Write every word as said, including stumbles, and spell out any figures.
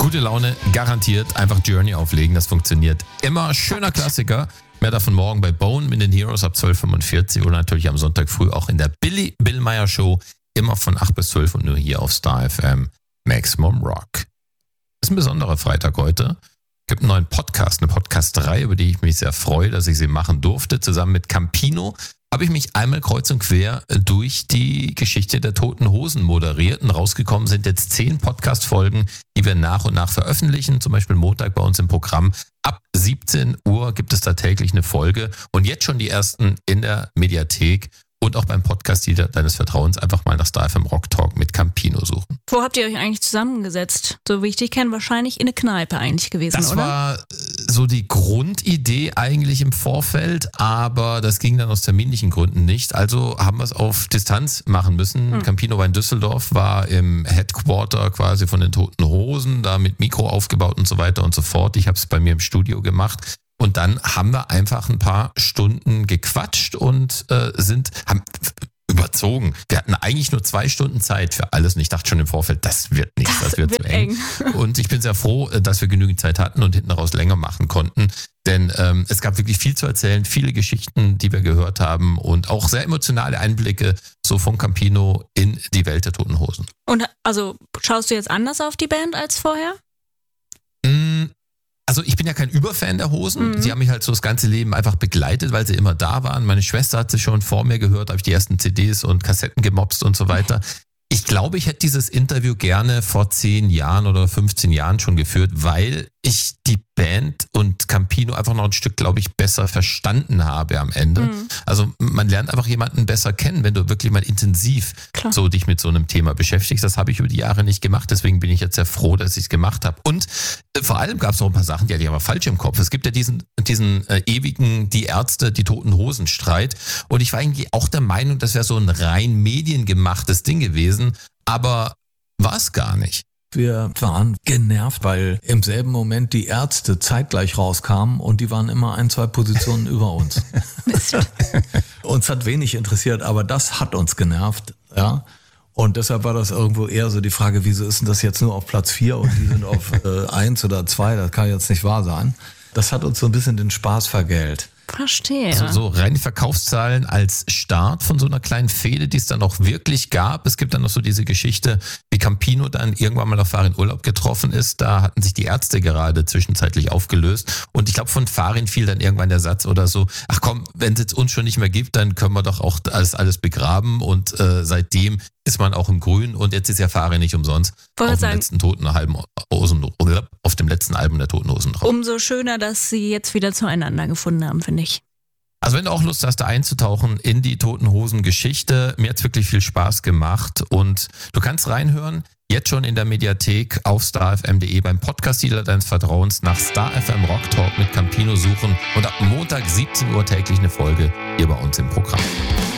Gute Laune garantiert. Einfach Journey auflegen, das funktioniert immer. Schöner Klassiker. Mehr davon morgen bei Bone mit den Heroes ab zwölf Uhr fünfundvierzig oder natürlich am Sonntag früh auch in der Billy Billmeyer Show. Immer von acht bis zwölf und nur hier auf Star F M Maximum Rock. Ist ein besonderer Freitag heute. Es gibt einen neuen Podcast, eine Podcast-Reihe, über die ich mich sehr freue, dass ich sie machen durfte. Zusammen mit Campino habe ich mich einmal kreuz und quer durch die Geschichte der Toten Hosen moderiert. Und rausgekommen sind jetzt zehn Podcast-Folgen, die wir nach und nach veröffentlichen. Zum Beispiel Montag bei uns im Programm. Ab siebzehn Uhr gibt es da täglich eine Folge. Und jetzt schon die ersten in der Mediathek. Und auch beim Podcast deines Vertrauens einfach mal nach Star F M Rock Talk mit Campino suchen. Wo habt ihr euch eigentlich zusammengesetzt? So wie ich dich kenne, wahrscheinlich in eine Kneipe eigentlich gewesen, das oder? Das war so die Grundidee eigentlich im Vorfeld, aber das ging dann aus terminlichen Gründen nicht. Also haben wir es auf Distanz machen müssen. Hm. Campino war in Düsseldorf, war im Headquarter quasi von den Toten Hosen, da mit Mikro aufgebaut und so weiter und so fort. Ich habe es bei mir im Studio gemacht. Und dann haben wir einfach ein paar Stunden gequatscht und äh, sind haben überzogen. Wir hatten eigentlich nur zwei Stunden Zeit für alles und ich dachte schon im Vorfeld, das wird nichts, das, das wird, wird zu eng. eng. Und ich bin sehr froh, dass wir genügend Zeit hatten und hinten raus länger machen konnten. Denn ähm, es gab wirklich viel zu erzählen, viele Geschichten, die wir gehört haben und auch sehr emotionale Einblicke so von Campino in die Welt der Toten Hosen. Und also schaust du jetzt anders auf die Band als vorher? Mm. Also ich bin ja kein Überfan der Hosen. Mhm. Sie haben mich halt so das ganze Leben einfach begleitet, weil sie immer da waren. Meine Schwester hat sie schon vor mir gehört, habe ich die ersten C Ds und Kassetten gemopst und so weiter. Ich glaube, ich hätte dieses Interview gerne vor zehn Jahren oder fünfzehn Jahren schon geführt, weil ich die Band und Campino einfach noch ein Stück, glaube ich, besser verstanden habe am Ende. Mhm. Also man lernt einfach jemanden besser kennen, wenn du wirklich mal intensiv Klar. so dich mit so einem Thema beschäftigst. Das habe ich über die Jahre nicht gemacht, deswegen bin ich jetzt sehr froh, dass ich es gemacht habe. Und äh, vor allem gab es noch ein paar Sachen, die hatte ich aber falsch im Kopf. Es gibt ja diesen, diesen äh, ewigen Die Ärzte, die Toten Hosen Streit. Und ich war irgendwie auch der Meinung, das wäre so ein rein mediengemachtes Ding gewesen, aber war es gar nicht. Wir waren genervt, weil im selben Moment die Ärzte zeitgleich rauskamen und die waren immer ein, zwei Positionen über uns. Uns hat wenig interessiert, aber das hat uns genervt, ja. Und deshalb war das irgendwo eher so die Frage, wieso ist denn das jetzt nur auf Platz vier und die sind auf äh, eins oder zwei, das kann jetzt nicht wahr sein. Das hat uns so ein bisschen den Spaß vergällt. Verstehe. Also so rein die Verkaufszahlen als Start von so einer kleinen Fehde, die es dann auch wirklich gab. Es gibt dann noch so diese Geschichte, wie Campino dann irgendwann mal auf Farin Urlaub getroffen ist. Da hatten sich die Ärzte gerade zwischenzeitlich aufgelöst. Und ich glaube, von Farin fiel dann irgendwann der Satz oder so, ach komm, wenn es jetzt uns schon nicht mehr gibt, dann können wir doch auch alles, alles begraben. Und äh, seitdem ist man auch im Grün. Und jetzt ist ja Farin nicht umsonst Wollte auf dem sagen, letzten Toten Hosen, auf dem letzten Album der Toten Hosen drauf. Umso schöner, dass sie jetzt wieder zueinander gefunden haben, finde ich. Also wenn du auch Lust hast, da einzutauchen in die Toten Hosen Geschichte, mir hat's wirklich viel Spaß gemacht und du kannst reinhören, jetzt schon in der Mediathek auf starfm punkt de beim Podcast-Dealer deines Vertrauens nach Star F M Rock Talk mit Campino suchen und ab Montag siebzehn Uhr täglich eine Folge hier bei uns im Programm.